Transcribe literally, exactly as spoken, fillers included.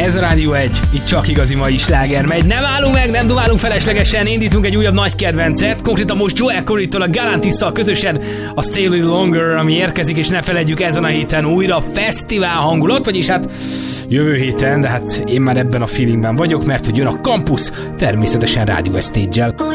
Ez a Rádió egy, itt csak igazi mai sláger megy. Nem állunk meg, nem dumálunk feleslegesen, indítunk egy újabb nagy kedvencet, konkrétan most Joel Corrytól a Galantisszal közösen a Stay a Little Longer, ami érkezik, és ne feledjük, ezen a héten újra fesztivál hangulat, vagyis hát jövő héten, de hát én már ebben a feelingben vagyok, mert hogy jön a Campus, természetesen Rádió Stage-el.